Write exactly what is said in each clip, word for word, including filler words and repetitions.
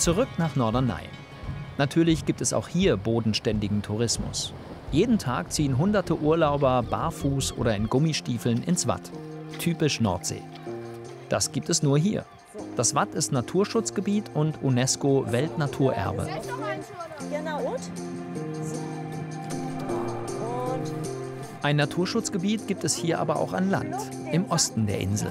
Zurück nach Norderney. Natürlich gibt es auch hier bodenständigen Tourismus. Jeden Tag ziehen hunderte Urlauber barfuß oder in Gummistiefeln ins Watt. Typisch Nordsee. Das gibt es nur hier. Das Watt ist Naturschutzgebiet und UNESCO-Weltnaturerbe. Ein Naturschutzgebiet gibt es hier aber auch an Land, im Osten der Insel.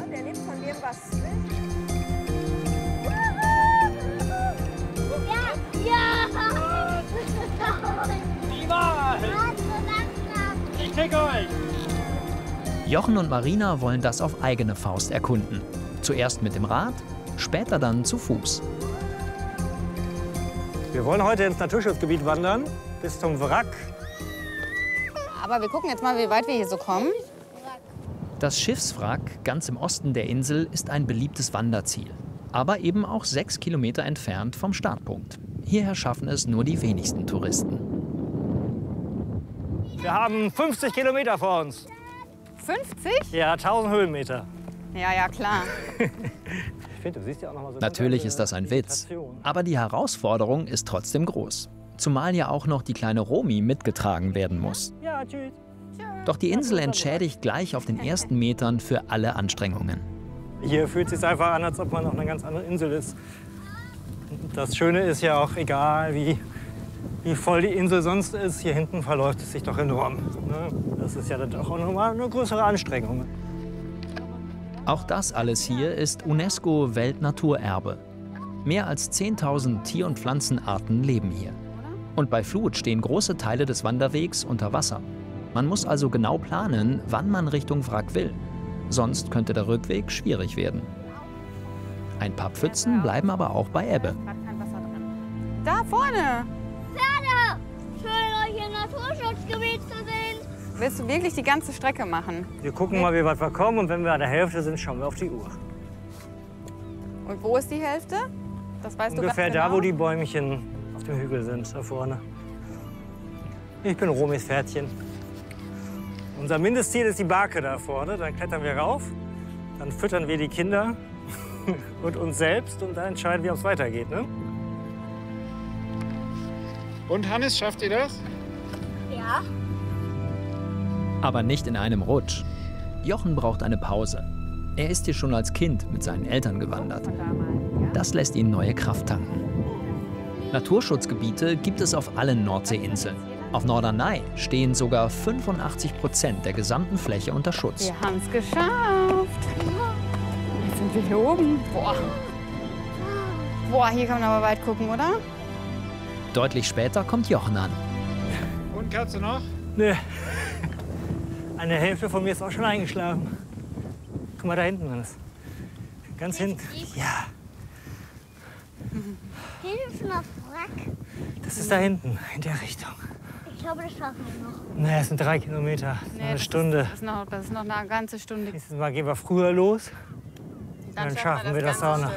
Ich krieg euch! Jochen und Marina wollen das auf eigene Faust erkunden. Zuerst mit dem Rad, später dann zu Fuß. Wir wollen heute ins Naturschutzgebiet wandern, bis zum Wrack. Aber wir gucken jetzt mal, wie weit wir hier so kommen. Das Schiffswrack ganz im Osten der Insel ist ein beliebtes Wanderziel. Aber eben auch sechs Kilometer entfernt vom Startpunkt. Hierher schaffen es nur die wenigsten Touristen. Wir haben fünfzig Kilometer vor uns. fünfzig? Ja, tausend Höhenmeter. Ja, ja, klar. Ich find, du siehst ja auch noch mal so Natürlich ist das ein Witz. Aber die Herausforderung ist trotzdem groß. Zumal ja auch noch die kleine Romy mitgetragen werden muss. Ja, tschüss. Doch die Insel entschädigt gleich auf den ersten Metern für alle Anstrengungen. Hier fühlt es sich einfach an, als ob man auf einer ganz anderen Insel ist. Das Schöne ist ja auch, egal wie, wie voll die Insel sonst ist, hier hinten verläuft es sich doch enorm. Das ist ja dann auch nochmal eine größere Anstrengung. Auch das alles hier ist UNESCO-Weltnaturerbe. Mehr als zehntausend Tier- und Pflanzenarten leben hier. Und bei Flut stehen große Teile des Wanderwegs unter Wasser. Man muss also genau planen, wann man Richtung Wrack will. Sonst könnte der Rückweg schwierig werden. Ein paar Pfützen bleiben aber auch bei Ebbe. Da vorne! Pferde! Schön, euch im Naturschutzgebiet zu sehen. Willst du wirklich die ganze Strecke machen? Wir gucken mal, wie weit wir kommen, und wenn wir an der Hälfte sind, schauen wir auf die Uhr. Und wo ist die Hälfte? Das weißt Ungefähr du ganz da, genau? wo die Bäumchen auf dem Hügel sind, da vorne. Ich bin Romys Pferdchen. Unser Mindestziel ist die Barke da vorne. Dann klettern wir rauf, dann füttern wir die Kinder und uns selbst und dann entscheiden wir, ob es weitergeht. Ne? Und Hannes, schafft ihr das? Ja. Aber nicht in einem Rutsch. Jochen braucht eine Pause. Er ist hier schon als Kind mit seinen Eltern gewandert. Das lässt ihn neue Kraft tanken. Naturschutzgebiete gibt es auf allen Nordseeinseln. Auf Norderney stehen sogar fünfundachtzig Prozent der gesamten Fläche unter Schutz. Wir haben es geschafft. Jetzt sind wir hier oben. Boah. Boah, hier kann man aber weit gucken, oder? Deutlich später kommt Jochen an. Und kannst du noch? Nee. Eine Hälfte von mir ist auch schon eingeschlafen. Guck mal da hinten, Hannes. Ganz hinten. Ja. Hier ist noch Wrack. Das ist da hinten, in der Richtung. Ich glaube, das schaffen wir noch. Nee, es sind drei Kilometer. Nee, eine das Stunde. Ist, das, ist noch, das ist noch eine ganze Stunde. Nächstes Mal gehen wir früher los. Dann schaffen wir das auch noch. ganze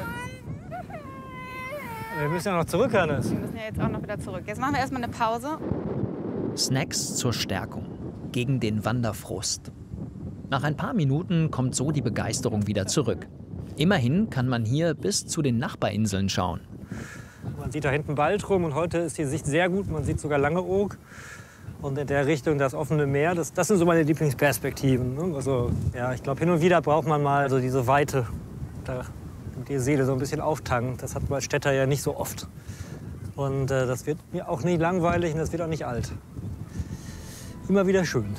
Wir müssen ja noch zurück, Hannes. Stück. Wir müssen ja jetzt auch noch wieder zurück. Jetzt machen wir erstmal eine Pause. Snacks zur Stärkung. Gegen den Wanderfrust. Nach ein paar Minuten kommt so die Begeisterung wieder zurück. Immerhin kann man hier bis zu den Nachbarinseln schauen. Man sieht da hinten Baltrum und heute ist die Sicht sehr gut. Man sieht sogar Langeoog und in der Richtung das offene Meer. Das, das sind so meine Lieblingsperspektiven. Ne? Also, ja, ich glaube, hin und wieder braucht man mal so diese Weite, da die Seele so ein bisschen auftanken. Das hat man als Städter ja nicht so oft. Und äh, das wird mir auch nicht langweilig und das wird auch nicht alt. Immer wieder schön.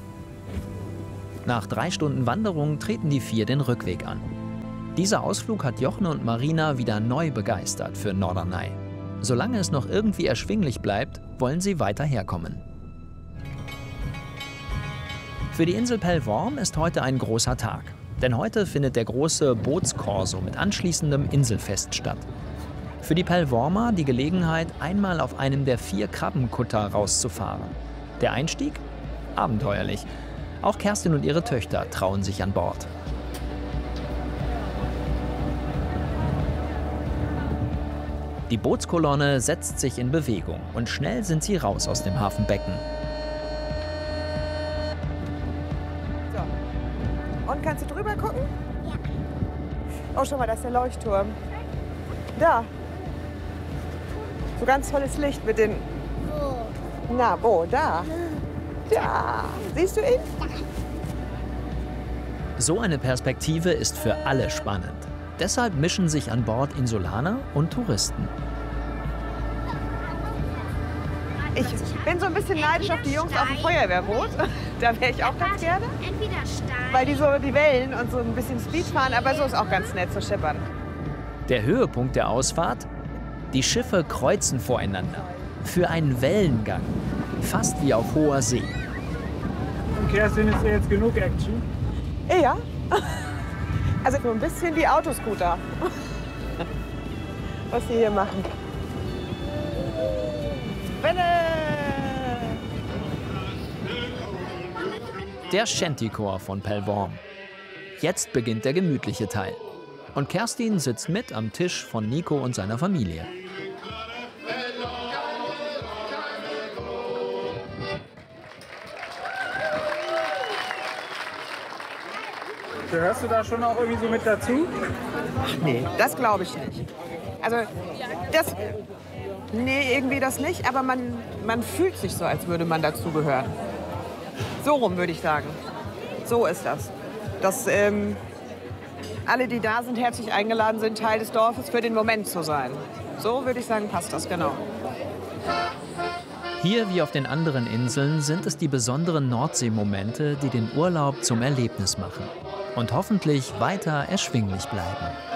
Nach drei Stunden Wanderung treten die vier den Rückweg an. Dieser Ausflug hat Jochen und Marina wieder neu begeistert für Norderney. Solange es noch irgendwie erschwinglich bleibt, wollen sie weiter herkommen. Für die Insel Pellworm ist heute ein großer Tag. Denn heute findet der große Bootskorso mit anschließendem Inselfest statt. Für die Pellwormer die Gelegenheit, einmal auf einem der vier Krabbenkutter rauszufahren. Der Einstieg? Abenteuerlich. Auch Kerstin und ihre Töchter trauen sich an Bord. Die Bootskolonne setzt sich in Bewegung und schnell sind sie raus aus dem Hafenbecken. So. Und kannst du drüber gucken? Ja. Oh, schau mal, da ist der Leuchtturm. Da. So ganz tolles Licht mit den... Na, wo? Da. Da. Siehst du ihn? So eine Perspektive ist für alle spannend. Deshalb mischen sich an Bord Insulaner und Touristen. Ich bin so ein bisschen neidisch auf die Jungs auf dem Feuerwehrboot. Da wäre ich auch ganz gerne. Entweder steil. Weil die so die Wellen und so ein bisschen Speed fahren, aber so ist auch ganz nett zu schippern. Der Höhepunkt der Ausfahrt? Die Schiffe kreuzen voreinander. Für einen Wellengang. Fast wie auf hoher See. Und Kerstin, ist jetzt genug Action? Ja. Also so ein bisschen wie Autoscooter. Was sie hier machen. Welle! Der Shantychor von Pellworm. Jetzt beginnt der gemütliche Teil. Und Kerstin sitzt mit am Tisch von Nico und seiner Familie. Gehörst du da schon auch irgendwie so mit dazu? Nee, das glaube ich nicht. Also, das... Nee, irgendwie das nicht, aber man, man fühlt sich so, als würde man dazugehören. So rum würde ich sagen. So ist das. Dass ähm, alle, die da sind, herzlich eingeladen sind, Teil des Dorfes für den Moment zu sein. So würde ich sagen, passt das genau. Hier wie auf den anderen Inseln sind es die besonderen Nordseemomente, die den Urlaub zum Erlebnis machen und hoffentlich weiter erschwinglich bleiben.